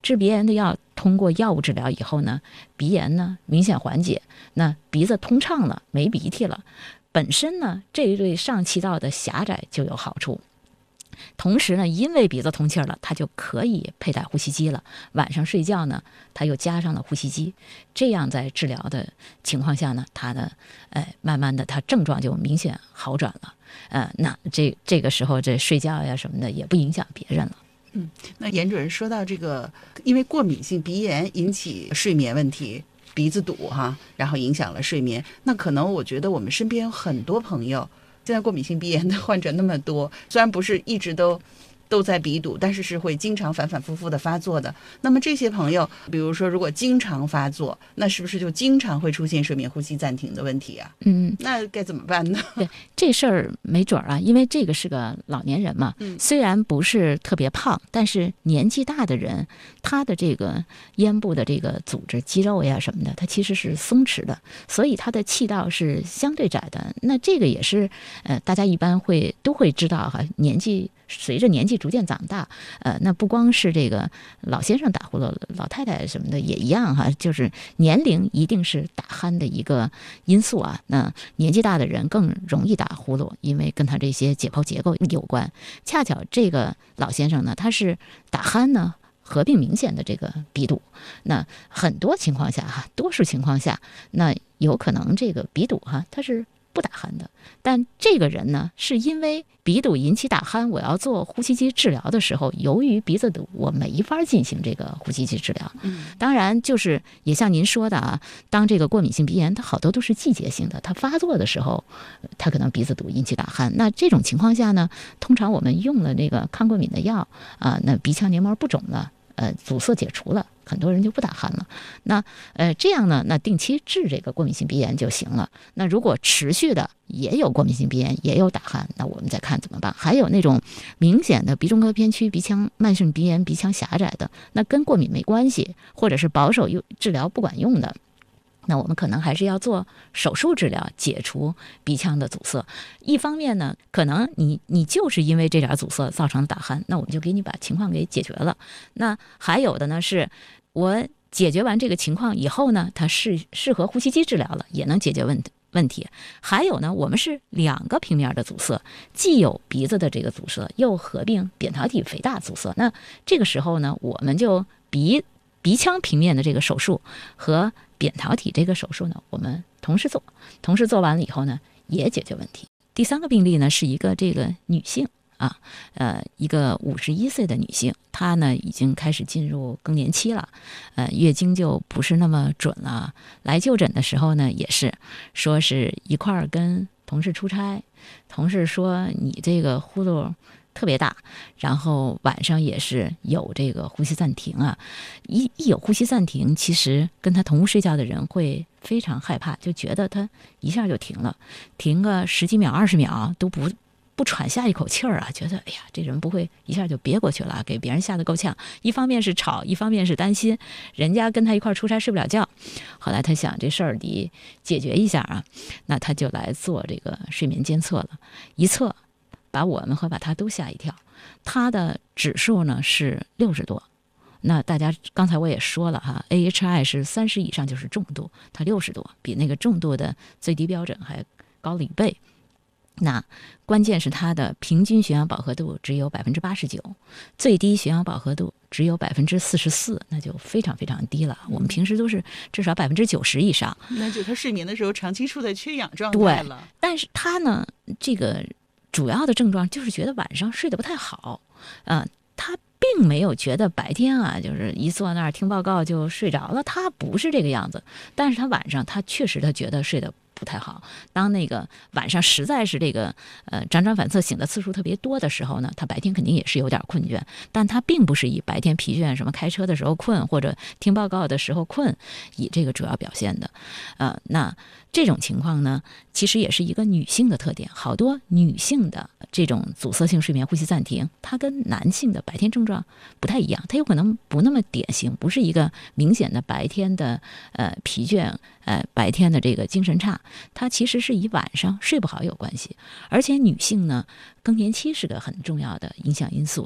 治鼻炎的药通过药物治疗以后呢，鼻炎呢明显缓解，那鼻子通畅了，没鼻涕了，本身呢这一对上气道的狭窄就有好处。同时呢，因为鼻子通气了，它就可以佩戴呼吸机了。晚上睡觉呢，它又加上了呼吸机，这样在治疗的情况下呢，它的慢慢的它症状就明显好转了。那这个时候这睡觉呀什么的也不影响别人了。 那严主任说到这个，因为过敏性鼻炎引起睡眠问题，鼻子堵哈，然后影响了睡眠。那可能我觉得我们身边有很多朋友，现在过敏性鼻炎的患者那么多，虽然不是一直都在鼻堵，但是是会经常反反复复的发作的。那么这些朋友，比如说如果经常发作，那是不是就经常会出现睡眠呼吸暂停的问题啊？那该怎么办呢？ 对，这事儿没准啊，因为这个是个老年人嘛，虽然不是特别胖，但是年纪大的人，他的这个咽部的这个组织、肌肉呀什么的，它其实是松弛的，所以他的气道是相对窄的。那这个也是大家一般都会知道哈，随着年纪逐渐长大，那不光是这个老先生打呼噜，老太太什么的也一样哈，就是年龄一定是打鼾的一个因素啊。那年纪大的人更容易打呼噜，因为跟他这些解剖结构有关。恰巧这个老先生呢，他是打鼾呢合并明显的这个鼻堵，那很多情况下哈，多数情况下，那有可能这个鼻堵哈，它是不打鼾的，但这个人呢，是因为鼻堵引起打鼾，我要做呼吸机治疗的时候，由于鼻子堵，我没法进行这个呼吸机治疗。当然，就是也像您说的啊，当这个过敏性鼻炎，它好多都是季节性的，它发作的时候，它可能鼻子堵引起打鼾。那这种情况下呢，通常我们用了这个抗过敏的药啊，那鼻腔黏膜不肿了。阻塞解除了，很多人就不打鼾了。那这样呢，那定期治这个过敏性鼻炎就行了。那如果持续的也有过敏性鼻炎，也有打鼾，那我们再看怎么办。还有那种明显的鼻中隔偏曲、鼻腔慢性鼻炎、鼻腔狭窄的，那跟过敏没关系，或者是保守治疗不管用的，那我们可能还是要做手术治疗，解除鼻腔的阻塞。一方面呢，可能你就是因为这点阻塞造成的打鼾，那我们就给你把情况给解决了。那还有的呢，是我解决完这个情况以后呢，它适合呼吸机治疗了，也能解决问题。还有呢，我们是两个平面的阻塞，既有鼻子的这个阻塞，又合并扁桃体肥大阻塞。那这个时候呢，我们就鼻腔平面的这个手术和扁桃体这个手术呢，我们同时做完了以后呢，也解决问题。第三个病例呢，是一个这个女性啊，一个51岁的女性，她呢已经开始进入更年期了，月经就不是那么准了。来就诊的时候呢，也是说是一块儿跟同事出差，同事说你这个呼噜特别大，然后晚上也是有这个呼吸暂停啊，一有呼吸暂停，其实跟他同屋睡觉的人会非常害怕，就觉得他一下就停了，停个10几秒、20秒都不喘下一口气儿啊，觉得哎呀，这人不会一下就憋过去了，给别人吓得够呛。一方面是吵，一方面是担心人家跟他一块出差睡不了觉。后来他想这事儿得解决一下啊，那他就来做这个睡眠监测了，一测把我们和把他都吓一跳，他的指数呢是60多。那大家刚才我也说了哈 ，AHI 是30以上就是重度，他60多，比那个重度的最低标准还高了1倍。那关键是他的平均血氧饱和度只有89%，最低血氧饱和度只有44%，那就非常非常低了。我们平时都是至少90%以上， 那就他睡眠的时候长期处在缺氧状态了。 对，但是他呢，这个主要的症状就是觉得晚上睡得不太好，他并没有觉得白天啊，就是一坐那儿听报告就睡着了，他不是这个样子。但是他晚上他确实他觉得睡得不太好。当那个晚上实在是这个辗转反侧醒的次数特别多的时候呢，他白天肯定也是有点困倦，但他并不是以白天疲倦什么开车的时候困或者听报告的时候困以这个主要表现的。那这种情况呢，其实也是一个女性的特点。好多女性的这种阻塞性睡眠呼吸暂停，它跟男性的白天症状不太一样，它有可能不那么典型，不是一个明显的白天的疲倦，白天的这个精神差，它其实是以晚上睡不好有关系。而且女性呢，更年期是个很重要的影响因素。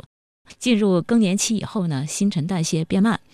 进入更年期以后呢，新陈代谢变慢，